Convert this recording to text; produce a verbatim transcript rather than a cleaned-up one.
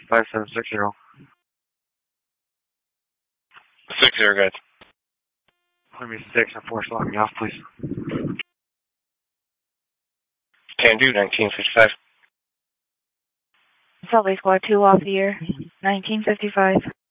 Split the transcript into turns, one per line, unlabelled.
five seven six zero.
Six zero, guys.
Let me six and force lock me off, please.
Can do, nineteen fifty-five.
Salt Lake Squad two off the air, nineteen fifty-five.